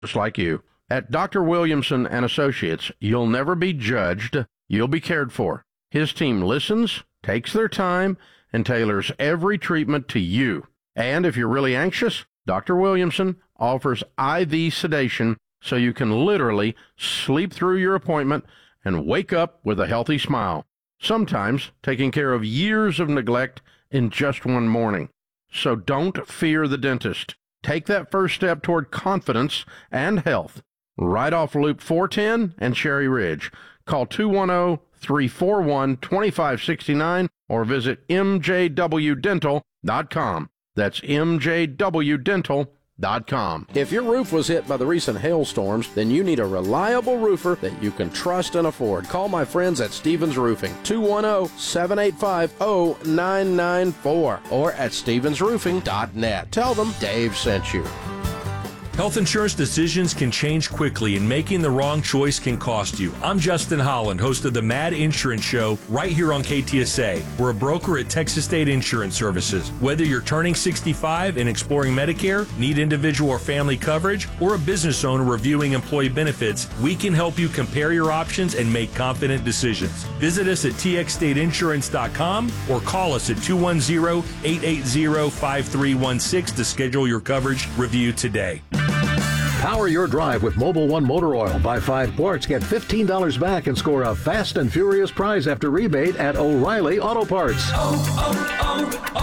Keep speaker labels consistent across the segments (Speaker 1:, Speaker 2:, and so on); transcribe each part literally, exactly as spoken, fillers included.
Speaker 1: just like you. At Doctor Williamson and Associates, you'll never be judged. You'll be cared for. His team listens, takes their time, and tailors every treatment to you. And if you're really anxious, Doctor Williamson offers I V sedation so you can literally sleep through your appointment and wake up with a healthy smile. Sometimes taking care of years of neglect in just one morning. So don't fear the dentist. Take that first step toward confidence and health. Right off Loop four ten and Cherry Ridge. Call two one zero, three four one, two five six nine or visit m j w dental dot com. That's m j w dental dot com. If your roof was hit by the recent hailstorms, then you need a reliable roofer that you can trust and afford. Call my friends at Stevens Roofing, two one zero, seven eight five, zero nine nine four or at stevens roofing dot net. Tell them Dave sent you.
Speaker 2: Health insurance decisions can change quickly, and making the wrong choice can cost you. I'm Justin Holland, host of the Mad Insurance Show, right here on K T S A. We're a broker at Texas State Insurance Services. Whether you're turning sixty-five and exploring Medicare, need individual or family coverage, or a business owner reviewing employee benefits, we can help you compare your options and make confident decisions. Visit us at t x state insurance dot com or call us at two one zero, eight eight zero, five three one six to schedule your coverage review today.
Speaker 3: Power your drive with Mobil one Motor Oil. Buy five quarts, get fifteen dollars back, and score a fast and furious prize after rebate at O'Reilly Auto Parts.
Speaker 4: Oh,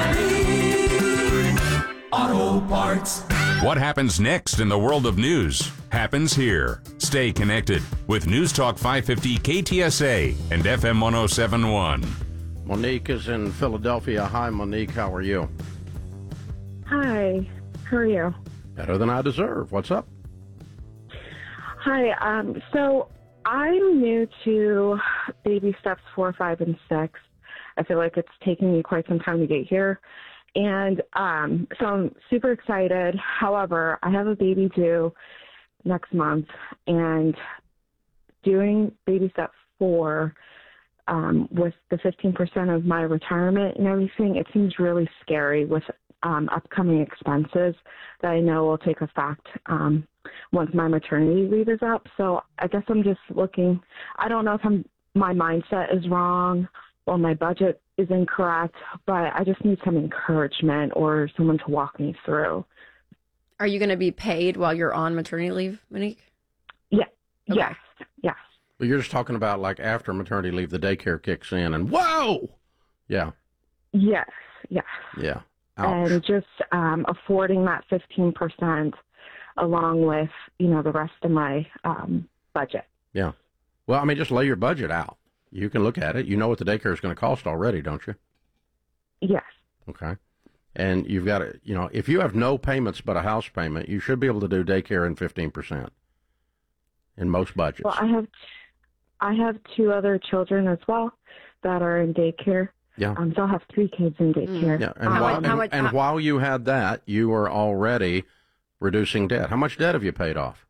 Speaker 4: oh, oh, O'Reilly Auto Parts.
Speaker 5: What happens next in the world of news happens here. Stay connected with News Talk five fifty K T S A and F M one oh seven point one.
Speaker 1: Monique is in Philadelphia. Hi, Monique. How are you?
Speaker 6: Hi. How are you?
Speaker 1: Better than I deserve. What's up?
Speaker 6: Hi. Um, so I'm new to baby steps four, five, and six. I feel like it's taken me quite some time to get here. And um, so I'm super excited. However, I have a baby due next month, and doing baby step four um, with the fifteen percent of my retirement and everything, it seems really scary with Um, upcoming expenses that I know will take effect um, once my maternity leave is up. So I guess I'm just looking. I don't know if I'm, my mindset is wrong or my budget is incorrect, but I just need some encouragement or someone to walk me through.
Speaker 7: Are you going to be paid while you're on maternity leave, Monique?
Speaker 6: Yeah.
Speaker 7: Okay.
Speaker 6: Yes. Yes.
Speaker 1: Well, you're just talking about like after maternity leave, the daycare kicks in and whoa. Yeah.
Speaker 6: Yes. Yes.
Speaker 1: Yeah. Ouch.
Speaker 6: And just um, affording that fifteen percent along with, you know, the rest of my um, budget.
Speaker 1: Yeah. Well, I mean, just lay your budget out. You can look at it. You know what the daycare is going to cost already, don't you?
Speaker 6: Yes.
Speaker 1: Okay. And you've got to, you know, if you have no payments but a house payment, you should be able to do daycare in fifteen percent in most budgets.
Speaker 6: Well, I have, I have two other children as well that are in daycare.
Speaker 1: Yeah.
Speaker 6: Um, so I'll have three kids in daycare.
Speaker 1: Yeah, and,
Speaker 6: um,
Speaker 1: while, and, and while you had that, you were already reducing debt. How much debt have you paid off?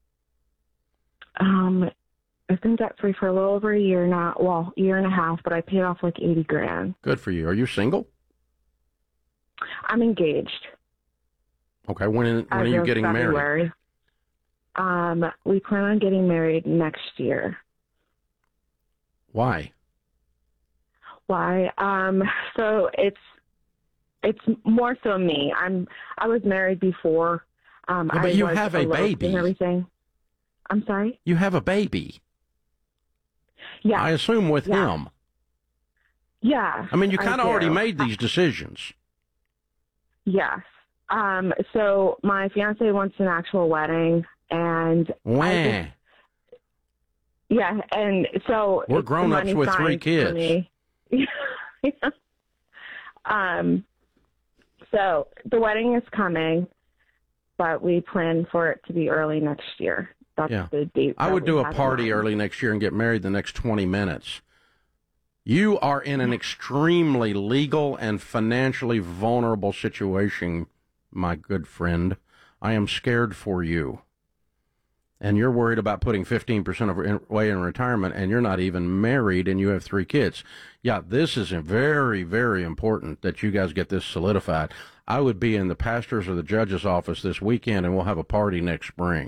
Speaker 6: Um, I've been debt free for a little over a year now. Well, a year and a half, but I paid off like eighty grand.
Speaker 1: Good for you. Are you single?
Speaker 6: I'm engaged.
Speaker 1: Okay. When, when are you getting
Speaker 6: February. married? Um, we plan on getting married next year.
Speaker 1: Why?
Speaker 6: Why? Um, so it's it's more so me. I'm I was married before. Um,
Speaker 1: yeah, but
Speaker 6: I
Speaker 1: you
Speaker 6: was
Speaker 1: have a baby
Speaker 6: and everything. I'm sorry.
Speaker 1: You have a baby.
Speaker 6: Yeah.
Speaker 1: I assume with
Speaker 6: yeah.
Speaker 1: him.
Speaker 6: Yeah.
Speaker 1: I mean, you kind of already
Speaker 6: do.
Speaker 1: made these decisions.
Speaker 6: Yes. Um, so my fiance wants an actual wedding, and
Speaker 1: Wah.
Speaker 6: I just, yeah, and so
Speaker 1: we're grown ups with three kids.
Speaker 6: um, so the wedding is coming, but we plan for it to be early next year. That's
Speaker 1: yeah.
Speaker 6: the date.
Speaker 1: I would do a party early next year and get married the next twenty minutes. You are in an extremely legal and financially vulnerable situation, my good friend. I am scared for you. And you're worried about putting fifteen percent away in retirement, and you're not even married, and you have three kids. Yeah, this is very, very important that you guys get this solidified. I would be in the pastor's or the judge's office this weekend, and we'll have a party next spring.